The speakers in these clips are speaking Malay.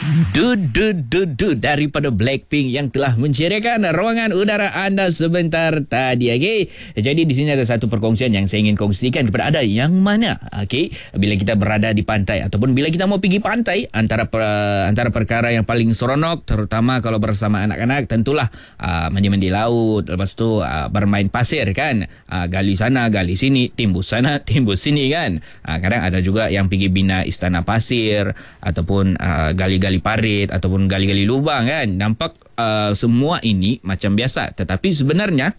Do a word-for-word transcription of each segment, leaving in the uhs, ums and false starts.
Du du du du daripada Blackpink yang telah menceriakan ruangan udara anda sebentar tadi. Okey. Jadi di sini ada satu perkongsian yang saya ingin kongsikan kepada anda, yang mana okey, bila kita berada di pantai ataupun bila kita mau pergi pantai, antara per, antara perkara yang paling seronok terutama kalau bersama anak-anak tentulah uh, mandi-mandi laut, lepas tu uh, bermain pasir kan. Uh, gali sana, gali sini, timbus sana, timbus sini kan. Uh, kadang ada juga yang pergi bina istana pasir ataupun uh, gali-gali parit ataupun gali-gali lubang kan. Nampak uh, semua ini macam biasa, tetapi sebenarnya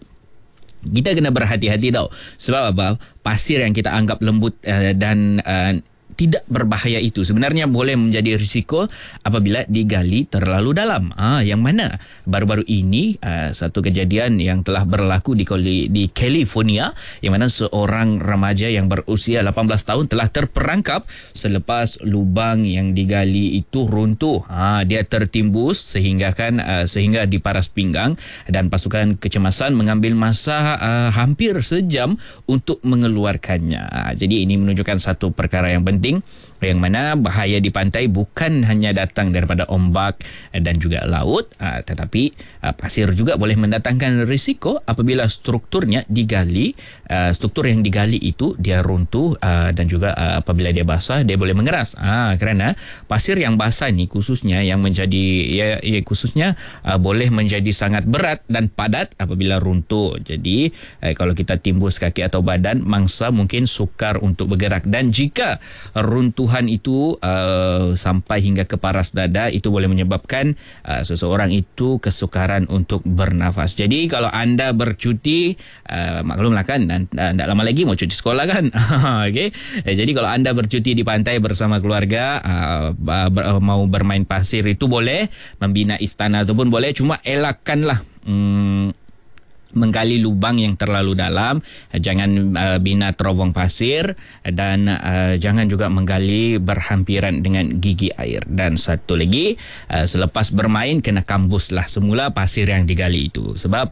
kita kena berhati-hati tau. Sebab apa? Pasir yang kita anggap lembut uh, dan uh, tidak berbahaya itu sebenarnya boleh menjadi risiko apabila digali terlalu dalam. Ah, yang mana baru-baru ini uh, satu kejadian yang telah berlaku di di California, yang mana seorang remaja yang berusia lapan belas tahun telah terperangkap selepas lubang yang digali itu runtuh. Ah, dia tertimbus sehingga kan uh, sehingga diparas pinggang, dan pasukan kecemasan mengambil masa uh, hampir sejam untuk mengeluarkannya. Ah, jadi ini menunjukkan satu perkara yang penting, yang mana bahaya di pantai bukan hanya datang daripada ombak dan juga laut, tetapi pasir juga boleh mendatangkan risiko apabila strukturnya digali, struktur yang digali itu dia runtuh, dan juga apabila dia basah dia boleh mengeras. Kerana pasir yang basah ni khususnya yang menjadi ya, ya khususnya boleh menjadi sangat berat dan padat apabila runtuh. Jadi kalau kita timbus kaki atau badan, mangsa mungkin sukar untuk bergerak, dan jika runtuhan itu uh, sampai hingga ke paras dada, itu boleh menyebabkan uh, seseorang itu kesukaran untuk bernafas. Jadi kalau anda bercuti, uh, maklumlah kan, tidak lama lagi mau cuti sekolah kan. Okay? Jadi kalau anda bercuti di pantai bersama keluarga, uh, ber, mau bermain pasir itu boleh, membina istana itu pun boleh, cuma elakkanlah hmm, menggali lubang yang terlalu dalam, jangan uh, bina terowong pasir, dan uh, jangan juga menggali berhampiran dengan gigi air. Dan satu lagi, uh, selepas bermain kena kambuslah semula pasir yang digali itu, sebab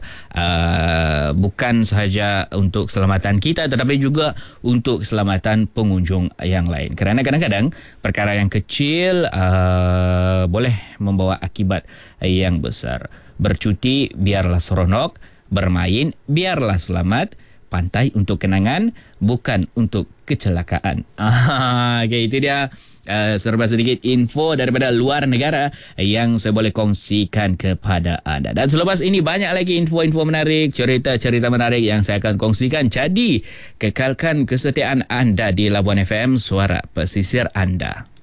uh, bukan sahaja untuk keselamatan kita tetapi juga untuk keselamatan pengunjung yang lain. Kerana kadang-kadang perkara yang kecil uh, boleh membawa akibat yang besar. Bercuti biarlah seronok, bermain biarlah selamat, pantai untuk kenangan bukan untuk kecelakaan. Ah, okay, itu dia uh, serba sedikit info daripada luar negara yang saya boleh kongsikan kepada anda. Dan selepas ini banyak lagi info-info menarik, cerita-cerita menarik yang saya akan kongsikan. Jadi kekalkan kesetiaan anda di Labuan F M, suara pesisir anda.